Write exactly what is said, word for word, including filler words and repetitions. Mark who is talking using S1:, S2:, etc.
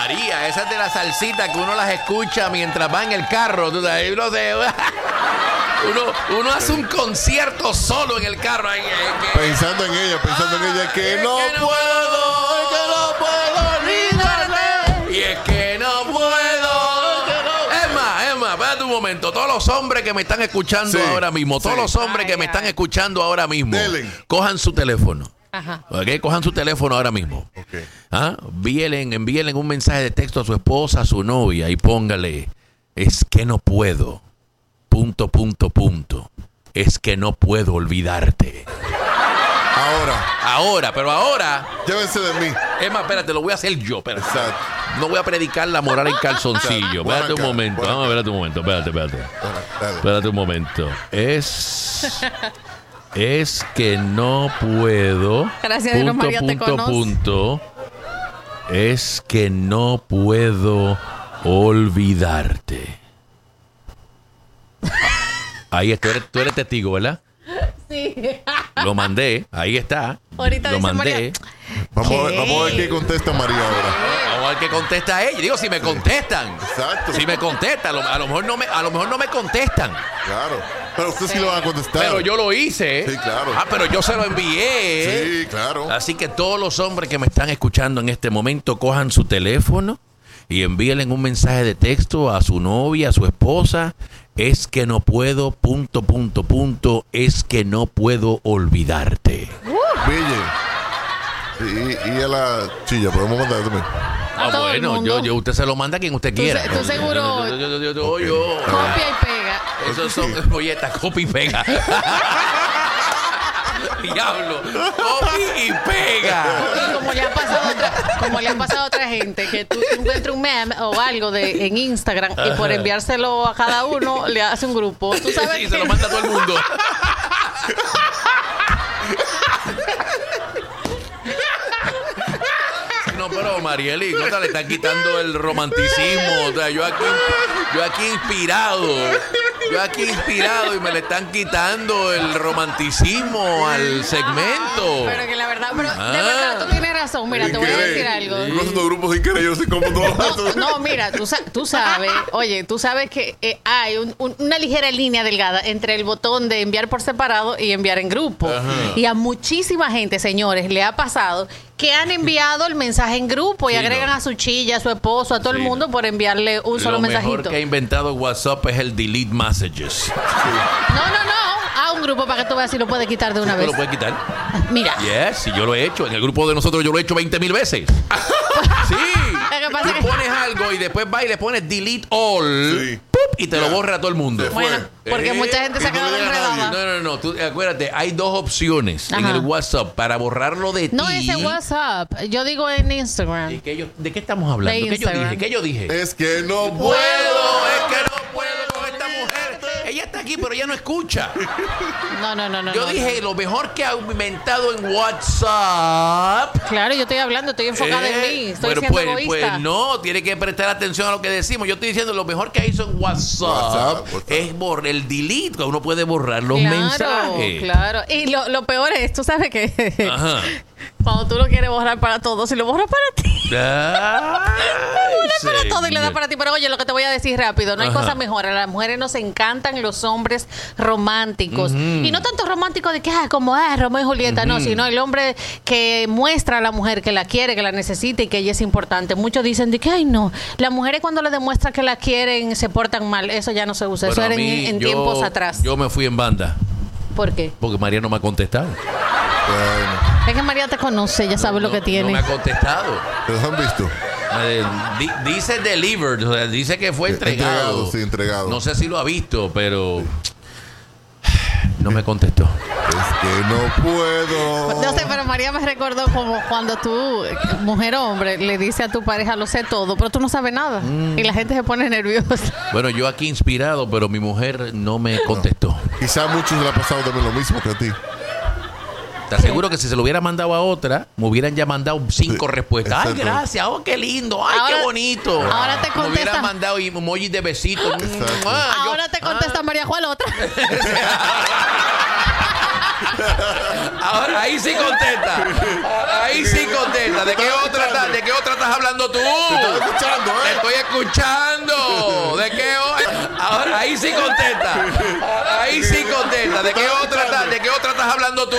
S1: María, esas de la salsita que uno las escucha mientras va en el carro. Tú sabes, no sé, uno, uno hace un concierto solo en el carro. Ahí, que,
S2: pensando en ella, pensando ah, en ella, que,
S1: es
S2: no,
S1: que no
S2: puedo,
S1: puedo,
S2: es que no puedo olvidarte.
S1: Y es que no puedo. Es más, es más, espérate un momento. Todos los hombres que me están escuchando sí, ahora mismo, todos sí. los hombres ay, que ay. me están escuchando ahora mismo, Delen. cojan su teléfono. Ajá. Okay, cojan su teléfono ahora mismo. Okay. ¿Ah? Envíenle, envíenle un mensaje de texto a su esposa, a su novia y póngale: es que no puedo. Punto, punto, punto. Es que no puedo olvidarte.
S2: Ahora.
S1: Ahora, pero ahora.
S2: Llévense de mí.
S1: Es más, espérate, lo voy a hacer yo. Espérate. Exacto. No voy a predicar la moral en calzoncillo. Espérate un momento. Vamos, espérate un momento. Espérate, espérate. Dale. Espérate un momento. Es. Es que no puedo.
S3: Gracias, punto, María,
S1: punto,
S3: te conoce.
S1: punto. Es que no puedo olvidarte. Ahí es, tú eres, tú eres testigo, ¿verdad?
S3: Sí.
S1: Lo mandé, ahí está.
S3: Ahorita
S1: lo
S3: dice
S1: mandé.
S3: María.
S2: Vamos a, ver, vamos a ver qué contesta María ahora.
S1: Vamos a ver qué contesta ella. Digo, si me contestan.
S2: Exacto.
S1: Si me contestan, a lo, a lo mejor no me, a lo mejor no me contestan.
S2: Claro. Pero usted sí lo va a contestar.
S1: Pero yo lo hice.
S2: Sí, claro.
S1: Ah, pero yo se lo envié.
S2: Sí, claro.
S1: Así que todos los hombres que me están escuchando en este momento, cojan su teléfono y envíenle un mensaje de texto a su novia, a su esposa. Es que no puedo, punto, punto, punto. Es que no puedo olvidarte.
S2: Uh. Ville. Y, y a la chilla, podemos mandar también.
S1: Ah, bueno, yo, yo, usted se lo manda a quien usted quiera.
S3: Tú, tú seguro.
S1: Yo, yo, yo, yo, yo, yo.
S3: Copia y pega.
S1: Esos son folletas, copia y pega. Diablo, copia y pega.
S3: Y como le ha pasado a otra, como le ha pasado a otra gente, que tú encuentras un meme o algo de en Instagram y por enviárselo a cada uno le hace un grupo. Tú sabes
S1: y
S3: que...
S1: se lo manda a todo el mundo. No, pero Marieli, ¿no te le están quitando el romanticismo? O sea, yo aquí, yo aquí inspirado, yo aquí inspirado y me le están quitando el romanticismo al segmento.
S3: Pero que la verdad, pero ah. de verdad tú tienes razón. Mira,
S2: sin
S3: te voy
S2: querer.
S3: a decir algo.
S2: Sí. Estos grupos sin querer, yo sé cómo todo.
S3: No, no, mira, tú, tú sabes, oye, tú sabes que eh, hay un, un, una ligera línea delgada entre el botón de enviar por separado y enviar en grupo. Ajá. Y a muchísima gente, señores, le ha pasado que han enviado el mensaje en grupo y sí, agregan no. a su chilla, a su esposo, a todo sí, el mundo no. por enviarle un solo
S1: Lo
S3: mensajito.
S1: Lo mejor que ha inventado WhatsApp es el delete messages. Sí.
S3: No, no, no. A un grupo para que tú veas si lo puedes quitar de una
S1: ¿Sí
S3: vez.
S1: ¿Lo puedes quitar?
S3: Mira.
S1: Yes, si yo lo he hecho. En el grupo de nosotros yo lo he hecho veinte mil veces. Sí. Tú que... pones algo y después vas y le pones delete all. Sí. ¡Pup! Y te yeah. lo borra a todo el mundo.
S3: Bueno, porque eh, mucha gente se ha quedado enredada.
S1: No, no, no. Tú, acuérdate, hay dos opciones Ajá. en el WhatsApp para borrarlo de ti.
S3: No, ese WhatsApp. Yo digo en Instagram.
S1: ¿Y qué yo, ¿De qué estamos hablando? ¿Qué yo dije? ¿Qué yo dije?
S2: Es que no puedo.
S1: puedo. Es que no puedo con esta mujer. Ella está aquí, pero ella no escucha.
S3: No, no, no, no.
S1: Yo
S3: no,
S1: dije
S3: no.
S1: lo mejor que ha inventado en WhatsApp.
S3: Claro, yo estoy hablando, estoy enfocada eh, en mí. Estoy
S1: bueno,
S3: siendo
S1: pues,
S3: egoísta.
S1: Pues no, tiene que prestar atención a lo que decimos. Yo estoy diciendo lo mejor que hizo en WhatsApp, WhatsApp, WhatsApp. es borrar el delete, que uno puede borrar los
S3: claro,
S1: mensajes.
S3: Claro, y lo, lo peor es, tú sabes que
S1: Ajá.
S3: cuando tú lo quieres borrar para todos, si lo borras para ti.
S1: Ay,
S3: lo para todo y le da para ti. Pero oye, lo que te voy a decir rápido, no hay
S1: Ajá.
S3: cosa mejor. A las mujeres nos encantan los hombres románticos. Uh-huh. Y no tanto románticos de que, ah, como ah, Romeo y Julieta, uh-huh. no, sino el hombre que muestra a la mujer que la quiere, que la necesita y que ella es importante. Muchos dicen de que, ay, no, las mujeres cuando le demuestran que la quieren se portan mal. Eso ya no se usa. Bueno, eso era en, en yo, tiempos atrás.
S1: Yo me fui en banda.
S3: ¿Por qué?
S1: Porque María no me ha contestado.
S2: Bueno.
S3: Es que María te conoce, ya sabe
S1: no,
S3: lo que tiene.
S1: No me ha contestado.
S2: ¿Los han visto?
S1: Eh, di, dice delivered, o sea, dice que fue entregado.
S2: Entregado, sí, entregado.
S1: No sé si lo ha visto, pero no me contestó.
S2: Es que no puedo.
S3: No sé, pero María me recordó como cuando tú, mujer o hombre, le dice a tu pareja, lo sé todo, pero tú no sabes nada. Mm. Y la gente se pone nerviosa.
S1: Bueno, yo aquí inspirado, pero mi mujer no me contestó.
S2: No. Quizá a muchos le ha pasado también lo mismo que a ti.
S1: Te aseguro que si se lo hubiera mandado a otra, me hubieran ya mandado cinco sí, respuestas. Exacto. Ay, gracias. Oh, qué lindo. Ay, ahora, qué bonito.
S3: Ahora te contesta.
S1: Me hubieran mandado emojis de besitos.
S3: Ah, ahora yo, te contesta ah. María Juan otra.
S1: Ahora, ahí sí contesta. Ahí sí contesta. ¿De qué otra estás, de qué otra estás hablando tú?
S2: Te estoy escuchando, ¿eh?
S1: Te estoy escuchando. ¿De qué o- Ahora, ahí sí contesta. Ahí sí contesta. ¿De qué otra estás, de qué otra estás hablando tú?